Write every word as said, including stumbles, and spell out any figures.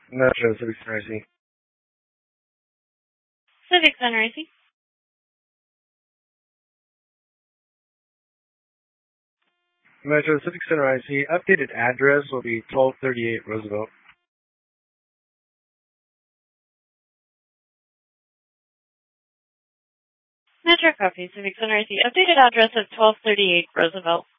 Metro Civic Center I C. Civic Center I C. Metro Civic Center I C. Updated address will be twelve thirty-eight Roosevelt. Metro copy. Civic Center I C. Updated address at twelve thirty-eight Roosevelt.